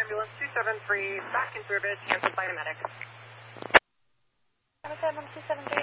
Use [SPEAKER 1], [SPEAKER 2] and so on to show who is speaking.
[SPEAKER 1] ambulance 273 back in service, answered by a medic.
[SPEAKER 2] Ambulance 273